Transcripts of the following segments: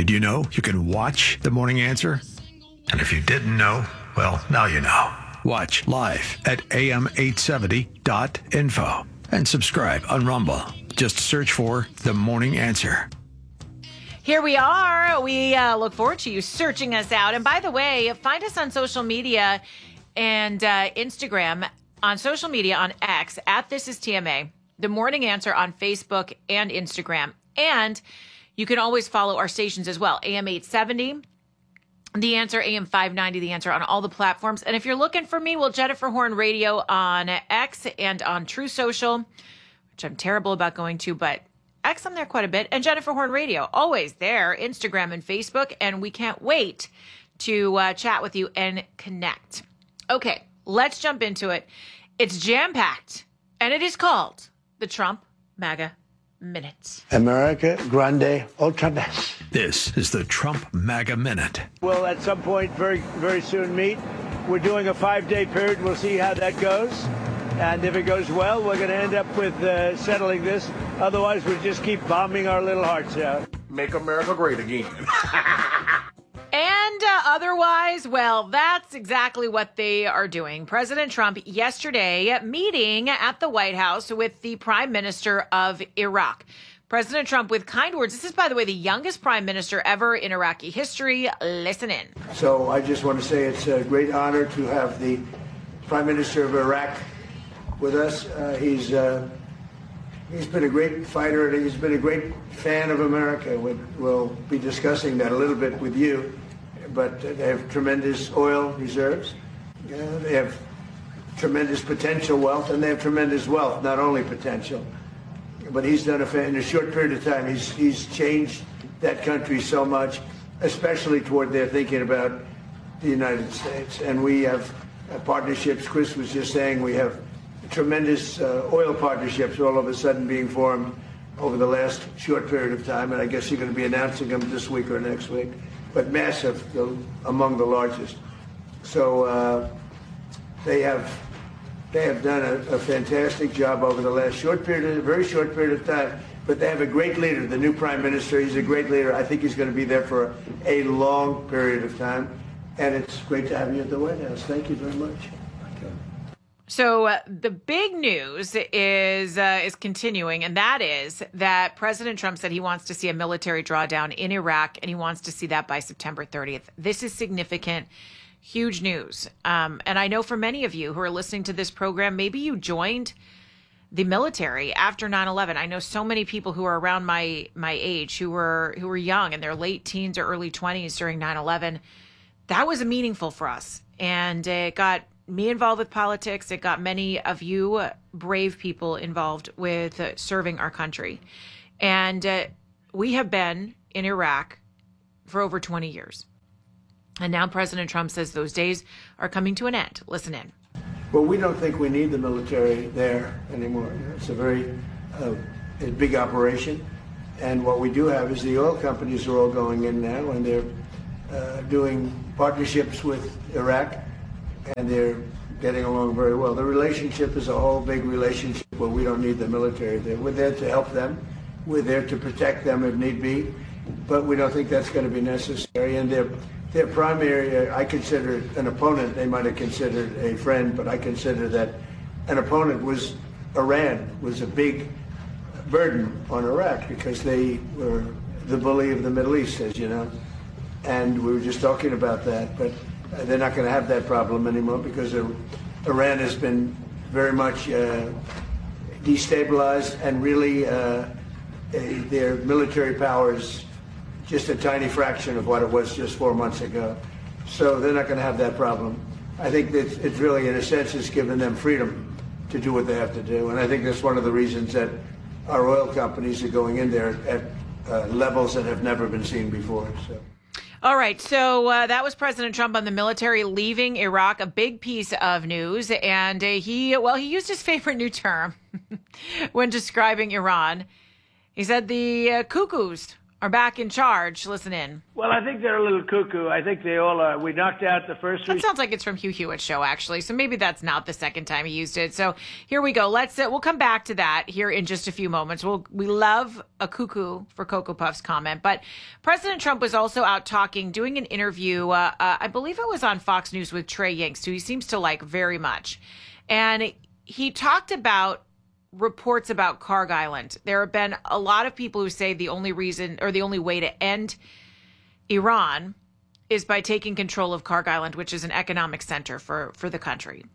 Did you know you can watch The Morning Answer? And if you didn't know, well, now you know. Watch live at am870.info and subscribe on Rumble. Just search for The Morning Answer. Here we are. We look forward to you searching us out. And by the way, find us on social media and Instagram, on social media on X, at This Is TMA, The Morning Answer on Facebook and Instagram. And you can always follow our stations as well. AM 870, The Answer, AM 590, The Answer on all the platforms. And if you're looking for me, well, Jennifer Horn Radio on X and on True Social, which I'm terrible about going to, but X, I'm there quite a bit. And Jennifer Horn Radio, always there, Instagram and Facebook. And we can't wait to chat with you and connect. Okay, let's jump into it. It's jam-packed, and it is called the Trump MAGA Minute. America Grande Ultra Best. This is the Trump MAGA Minute. We'll at some point very, very soon meet. We're doing a 5-day period. We'll see how that goes. And if it goes well, we're going to end up with settling this. Otherwise, we'll just keep bombing our little hearts out. Make America great again. And otherwise, well, that's exactly what they are doing. President Trump yesterday meeting at the White House with the Prime Minister of Iraq. President Trump with kind words. This is, by the way, the youngest prime minister ever in Iraqi history. Listen in. So I just want to say it's a great honor to have the Prime Minister of Iraq with us. He's been a great fighter, and he's been a great fan of America. We'll be discussing that a little bit with you, but they have tremendous oil reserves. They have tremendous potential wealth, and they have tremendous wealth, not only potential. But he's done in a short period of time, he's changed that country so much, especially toward their thinking about the United States. And we have partnerships. Chris was just saying we have tremendous oil partnerships all of a sudden being formed over the last short period of time, and I guess you're going to be announcing them this week or next week, but massive, among the largest. So they have done a fantastic job over the last very short period of time, but they have a great leader, the new Prime Minister. He's a great leader. I think he's going to be there for a long period of time, and it's great to have you at the White House. Thank you very much. So the big news is continuing, and that is that President Trump said he wants to see a military drawdown in Iraq, and he wants to see that by September 30th. This is significant, huge news. And I know for many of you who are listening to this program, maybe you joined the military after 9/11. I know so many people who are around my age who were young in their late teens or early 20s during 9/11. That was meaningful for us, and it got me involved with politics. It got many of you brave people involved with serving our country. And we have been in Iraq for over 20 years. And now President Trump says those days are coming to an end. Listen in. Well, we don't think we need the military there anymore. It's a very a big operation. And what we do have is the oil companies are all going in now, and they're doing partnerships with Iraq. And they're getting along very well. The relationship is a whole big relationship where we don't need the military there. We're there to help them. We're there to protect them if need be. But we don't think that's going to be necessary. And their primary, I consider an opponent. They might have considered a friend, but I consider that an opponent was Iran, was a big burden on Iraq because they were the bully of the Middle East, as you know. And we were just talking about that. But they're not going to have that problem anymore because Iran has been very much destabilized, and really their military power is just a tiny fraction of what it was just 4 months ago. So they're not going to have that problem. I think that it's really, in a sense, it's given them freedom to do what they have to do. And I think that's one of the reasons that our oil companies are going in there at levels that have never been seen before. So. All right. So that was President Trump on the military leaving Iraq, a big piece of news. And he used his favorite new term when describing Iran. He said the cuckoos are back in charge. Listen in. Well, I think they're a little cuckoo. I think they all are. We knocked out the first. That sounds like it's from Hugh Hewitt's show, actually. So maybe that's not the second time he used it. So here we go. We'll come back to that here in just a few moments. We love a cuckoo for Cocoa Puffs comment, but President Trump was also out doing an interview. I believe it was on Fox News with Trey Yingst, who he seems to like very much, and he talked about reports about Kharg Island. There have been a lot of people who say the only reason or the only way to end Iran is by taking control of Kharg Island, which is an economic center for the country.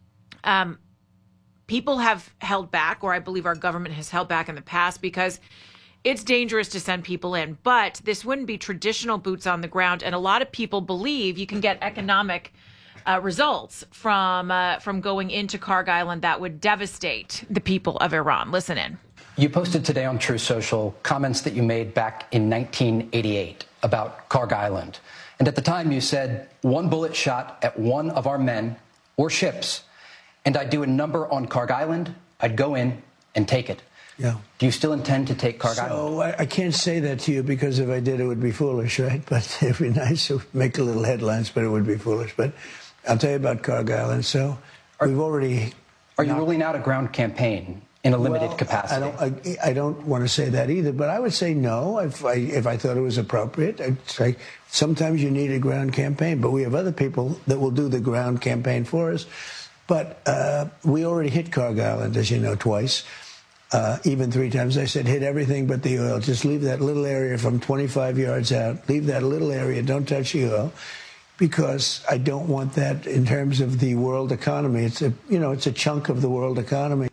People have held back, or I believe our government has held back in the past, because it's dangerous to send people in. But this wouldn't be traditional boots on the ground, and a lot of people believe you can get economic results from going into Kharg Island that would devastate the people of Iran. Listen in. You posted today on Truth Social comments that you made back in 1988 about Kharg Island. And at the time you said, one bullet shot at one of our men or ships, and I'd do a number on Kharg Island, I'd go in and take it. Yeah. Do you still intend to take Kharg Island? So I can't say that to you, because if I did, it would be foolish, right? But it'd be nice to make a little headlines, but it would be foolish. But I'll tell you about Kharg Island. So we've already... Are you ruling out a ground campaign in a limited capacity? I don't want to say that either, but I would say no if I thought it was appropriate. I'd say sometimes you need a ground campaign, but we have other people that will do the ground campaign for us. But we already hit Kharg Island, as you know, twice, even 3 times. I said hit everything but the oil. Just leave that little area from 25 yards out. Leave that little area. Don't touch the oil. Because I don't want that in terms of the world economy. It's a chunk of the world economy.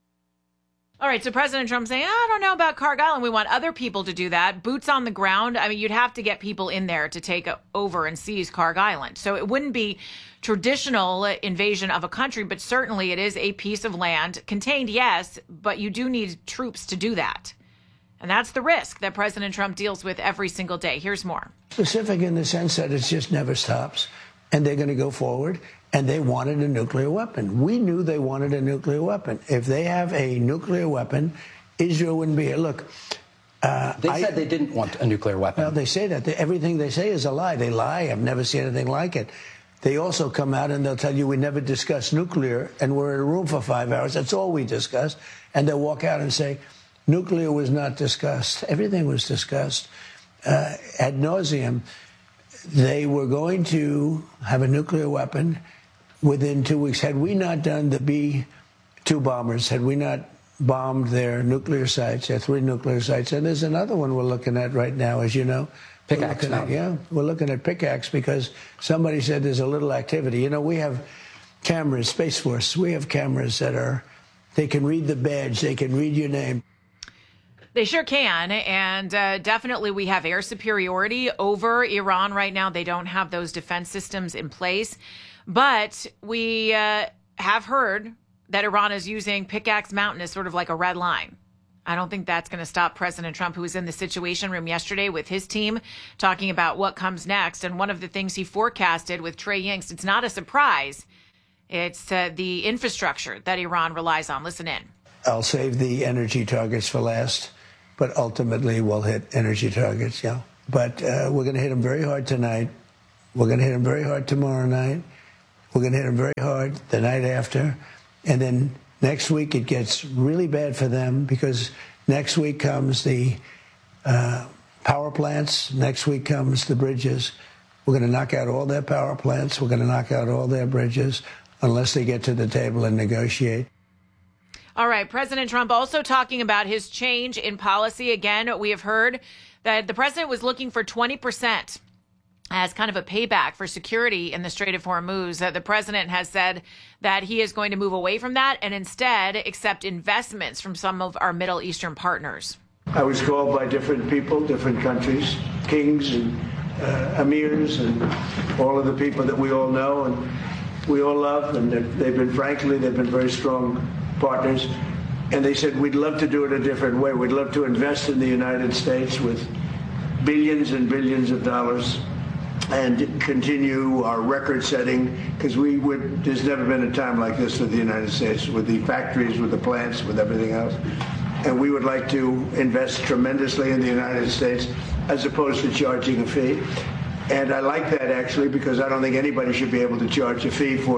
All right, so President Trump saying, I don't know about Kharg Island. We want other people to do that. Boots on the ground. I mean, you'd have to get people in there to take over and seize Kharg Island. So it wouldn't be traditional invasion of a country, but certainly it is a piece of land contained, yes, but you do need troops to do that. And that's the risk that President Trump deals with every single day. Here's more. Specific in the sense that it just never stops, and they're going to go forward, and they wanted a nuclear weapon. We knew they wanted a nuclear weapon. If they have a nuclear weapon, Israel wouldn't be here. Look, they said they didn't want a nuclear weapon. Well, they say that. Everything they say is a lie. They lie. I've never seen anything like it. They also come out and they'll tell you we never discussed nuclear, and we're in a room for 5 hours. That's all we discussed. And they'll walk out and say, nuclear was not discussed. Everything was discussed ad nauseum. They were going to have a nuclear weapon within 2 weeks. Had we not done the B-2 bombers, had we not bombed their nuclear sites, their 3 nuclear sites, and there's another one we're looking at right now, as you know. Pickaxe. We're looking at Pickaxe because somebody said there's a little activity. You know, we have cameras, Space Force, we have cameras they can read the badge, they can read your name. They sure can, and definitely we have air superiority over Iran right now. They don't have those defense systems in place, but we have heard that Iran is using Pickaxe Mountain as sort of like a red line. I don't think that's going to stop President Trump, who was in the Situation Room yesterday with his team talking about what comes next. And one of the things he forecasted with Trey Yingst, it's not a surprise. It's the infrastructure that Iran relies on. Listen in. I'll save the energy targets for last, but ultimately we'll hit energy targets, yeah. But we're going to hit them very hard tonight. We're going to hit them very hard tomorrow night. We're going to hit them very hard the night after. And then next week it gets really bad for them because next week comes the power plants. Next week comes the bridges. We're going to knock out all their power plants. We're going to knock out all their bridges unless they get to the table and negotiate. All right. President Trump also talking about his change in policy. Again, we have heard that the president was looking for 20% as kind of a payback for security in the Strait of Hormuz. The president has said that he is going to move away from that and instead accept investments from some of our Middle Eastern partners. I was called by different people, different countries, kings and emirs and all of the people that we all know and we all love. And they've been very strong partners. And they said, we'd love to do it a different way. We'd love to invest in the United States with billions and billions of dollars and continue our record setting, because there's never been a time like this with the United States, with the factories, with the plants, with everything else. and we would like to invest tremendously in the United States as opposed to charging a fee. And I like that, actually, because I don't think anybody should be able to charge a fee for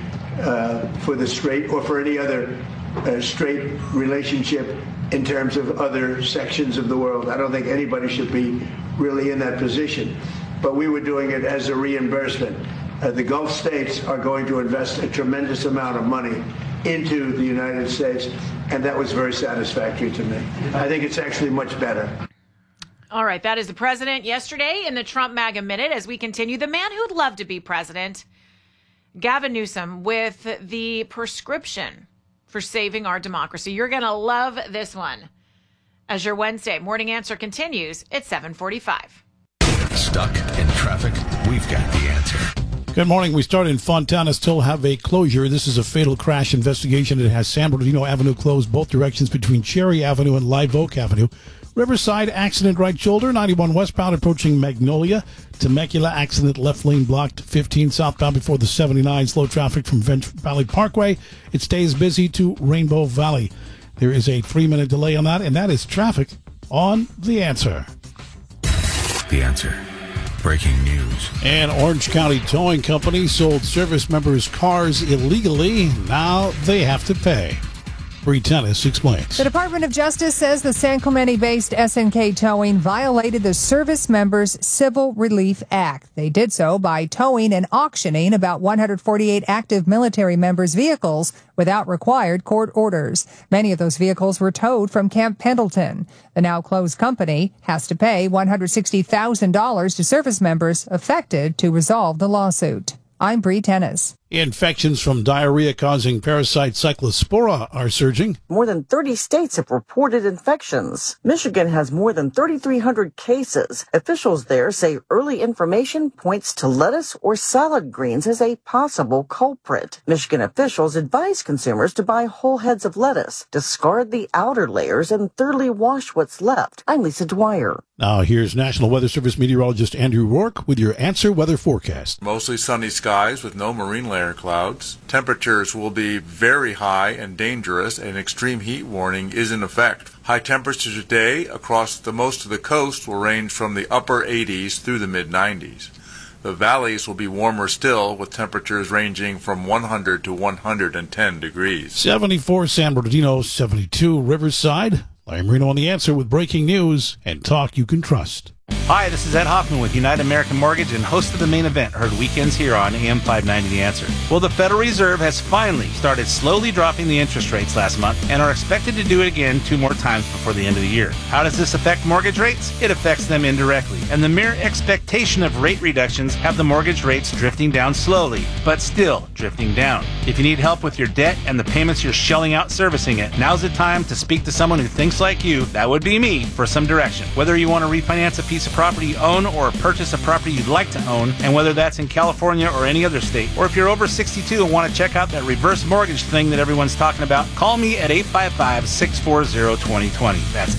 the straight or for any other straight relationship in terms of other sections of the world. I don't think anybody should be really in that position. But we were doing it as a reimbursement. The Gulf states are going to invest a tremendous amount of money into the United States, and that was very satisfactory to me. I think it's actually much better. All right, that is the president yesterday in the Trump MAGA Minute. As we continue, the man who'd love to be president, Gavin Newsom, with the prescription for saving our democracy. You're going to love this one. As your Wednesday morning answer continues, it's 7:45. Stuck in traffic? We've got the answer. Good morning. We start in Fontana, still have a closure. This is a fatal crash investigation. It has San Bernardino Avenue closed both directions between Cherry Avenue and Live Oak Avenue. Riverside, accident right shoulder, 91 westbound approaching Magnolia. Temecula, accident left lane blocked, 15 southbound before the 79. Slow traffic from Venture Valley Parkway. It stays busy to Rainbow Valley. There is a 3-minute delay on that, and that is traffic on The Answer. The Answer. Breaking news. An Orange County towing company sold service members' cars illegally. Now they have to pay. Bree Tennis explains. The Department of Justice says the San Clemente-based SNK Towing violated the Service Members Civil Relief Act. They did so by towing and auctioning about 148 active military members' vehicles without required court orders. Many of those vehicles were towed from Camp Pendleton. The now closed company has to pay $160,000 to service members affected to resolve the lawsuit. I'm Bree Tennis. Infections from diarrhea-causing parasite Cyclospora are surging. More than 30 states have reported infections. Michigan has more than 3,300 cases. Officials there say early information points to lettuce or salad greens as a possible culprit. Michigan officials advise consumers to buy whole heads of lettuce, discard the outer layers, and thoroughly wash what's left. I'm Lisa Dwyer. Now here's National Weather Service meteorologist Andrew Rourke with your Answer Weather forecast. Mostly sunny skies with no marine layer clouds. Temperatures will be very high and dangerous. An extreme heat warning is in effect. High temperatures today across most of the coast will range from the upper 80s through the mid-90s. The valleys will be warmer still, with temperatures ranging from 100 to 110 degrees. 74 San Bernardino, 72 Riverside. Larry Marino on The Answer with breaking news and talk you can trust. Hi, this is Ed Hoffman with United American Mortgage and host of The Main Event, heard weekends here on AM 590 The Answer. Well, the Federal Reserve has finally started slowly dropping the interest rates last month and are expected to do it again 2 more times before the end of the year. How does this affect mortgage rates? It affects them indirectly, and the mere expectation of rate reductions have the mortgage rates drifting down slowly, but still drifting down. If you need help with your debt and the payments you're shelling out servicing it, now's the time to speak to someone who thinks like you, that would be me, for some direction. Whether you want to refinance a piece of property you own or purchase a property you'd like to own, and whether that's in California or any other state, or if you're over 62 and want to check out that reverse mortgage thing that everyone's talking about, call me at 855-640-2020. That's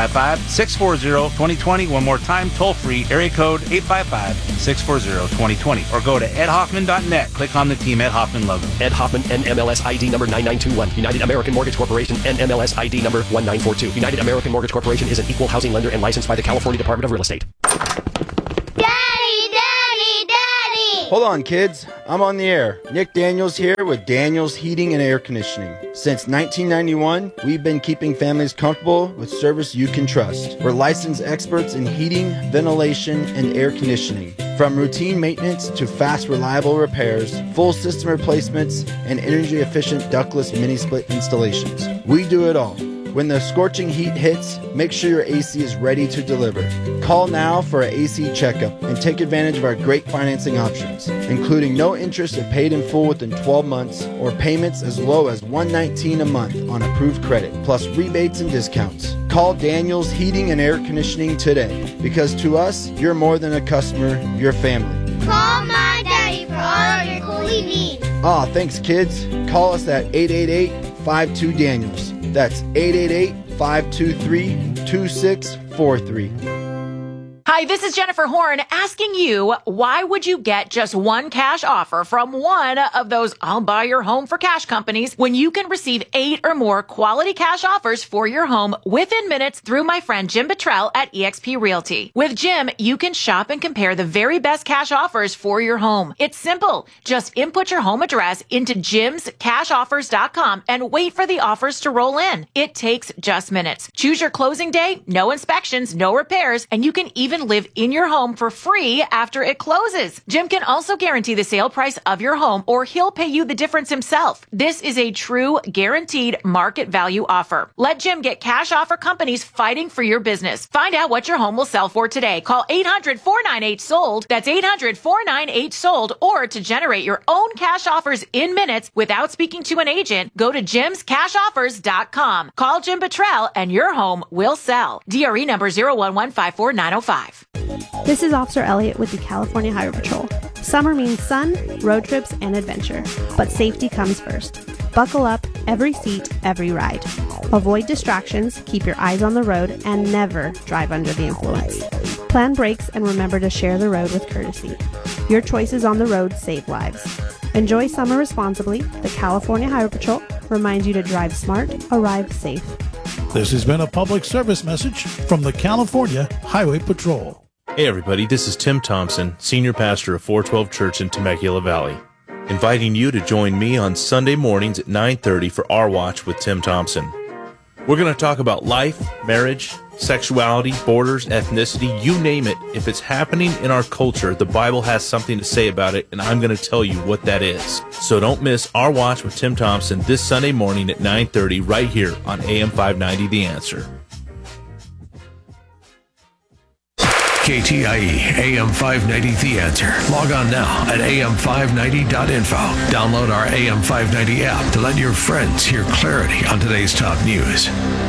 855-640-2020. One more time, toll free, area code 855-640-2020, or go to edhoffman.net. Click on the Team Ed Hoffman logo. Ed Hoffman, NMLS ID number 9921. United American Mortgage Corporation, NMLS ID number 1942. United American Mortgage Corporation is an equal housing lender and licensed by the California Department of Real Estate. Hold on, kids. I'm on the air. Nick Daniels here with Daniels Heating and Air Conditioning. Since 1991, we've been keeping families comfortable with service you can trust. We're licensed experts in heating, ventilation, and air conditioning. From routine maintenance to fast, reliable repairs, full system replacements, and energy-efficient ductless mini-split installations. We do it all. When the scorching heat hits, make sure your AC is ready to deliver. Call now for an AC checkup and take advantage of our great financing options, including no interest if paid in full within 12 months or payments as low as $119 a month on approved credit, plus rebates and discounts. Call Daniels Heating and Air Conditioning today, because to us, you're more than a customer, you're family. Call my daddy for all of your cooling needs. Aw, thanks, kids. Call us at 888-52-DANIELS. That's 888-523-2643. Hi, this is Jennifer Horn asking you, why would you get just one cash offer from one of those I'll buy your home for cash companies when you can receive 8 or more quality cash offers for your home within minutes through my friend Jim Bottrell at eXp Realty? With Jim, you can shop and compare the very best cash offers for your home. It's simple. Just input your home address into jimscashoffers.com and wait for the offers to roll in. It takes just minutes. Choose your closing day, no inspections, no repairs, and you can even live in your home for free after it closes. Jim can also guarantee the sale price of your home, or he'll pay you the difference himself. This is a true guaranteed market value offer. Let Jim get cash offer companies fighting for your business. Find out what your home will sell for today. Call 800-498-SOLD. That's 800-498-SOLD. Or to generate your own cash offers in minutes without speaking to an agent, go to jimscashoffers.com. Call Jim Bottrell and your home will sell. DRE number 01154-905. This is Officer Elliott with the California Highway Patrol. Summer means sun, road trips, and adventure. But safety comes first. Buckle up, every seat, every ride. Avoid distractions, keep your eyes on the road, and never drive under the influence. Plan brakes and remember to share the road with courtesy. Your choices on the road save lives. Enjoy summer responsibly. The California Highway Patrol reminds you to drive smart, arrive safe. This has been a public service message from the California Highway Patrol. Hey everybody, this is Tim Thompson, Senior Pastor of 412 Church in Temecula Valley, inviting you to join me on Sunday mornings at 9:30 for Our Watch with Tim Thompson. We're going to talk about life, marriage, sexuality, borders, ethnicity, you name it. If it's happening in our culture, the Bible has something to say about it, and I'm going to tell you what that is. So don't miss Our Watch with Tim Thompson this Sunday morning at 9:30 right here on AM 590 The Answer. KTIE AM 590 The Answer. Log on now at am590.info. Download our AM 590 app to let your friends hear clarity on today's top news.